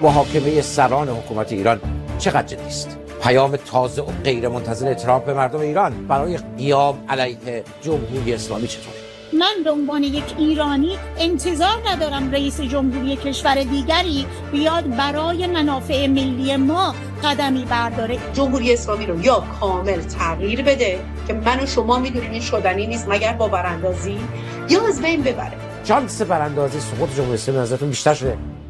محاکمه سران حکومت ایران چقدر جدی است؟ پیام تازه و غیرمنتظره ترامپ به مردم ایران برای قیام علیه جمهوری اسلامی چطور؟ من به عنوان یک ایرانی انتظار ندارم رئیس جمهوری کشور دیگری بیاد برای منافع ملی ما قدمی برداره. جمهوری اسلامی رو یا کامل تغییر بده که من و شما میدونیم این شدنی نیست مگر با براندازی، یا از بین ببره. شانس براندازی سقوط جمهوری اسلامی نظرتون بیشتر شده